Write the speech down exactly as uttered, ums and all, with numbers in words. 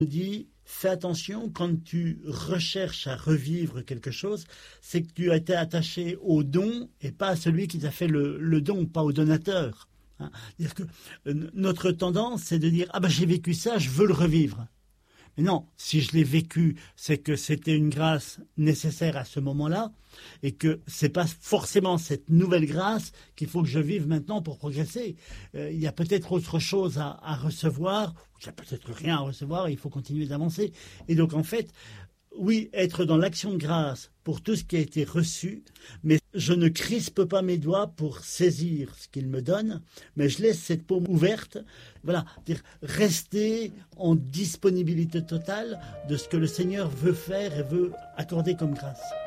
dit, fais attention quand tu recherches à revivre quelque chose, c'est que tu as été attaché au don et pas à celui qui t'a fait le, le don, pas au donateur. Hein. C'est-à-dire que euh, notre tendance, c'est de dire « Ah ben j'ai vécu ça, je veux le revivre ». Mais non, si je l'ai vécu, c'est que c'était une grâce nécessaire à ce moment-là et que c'est pas forcément cette nouvelle grâce qu'il faut que je vive maintenant pour progresser. Euh, il y a peut-être autre chose à, à recevoir, il y a peut-être rien à recevoir et il faut continuer d'avancer. Et donc en fait, oui, être dans l'action de grâce pour tout ce qui a été reçu, mais je ne crispe pas mes doigts pour saisir ce qu'il me donne, mais je laisse cette paume ouverte, voilà, dire rester en disponibilité totale de ce que le Seigneur veut faire et veut accorder comme grâce.